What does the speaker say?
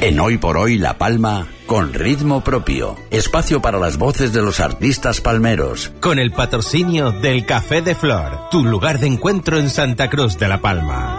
En Hoy por Hoy La Palma, con ritmo propio. Espacio para las voces de los artistas palmeros. Con el patrocinio del Café de Flor, tu lugar de encuentro en Santa Cruz de La Palma.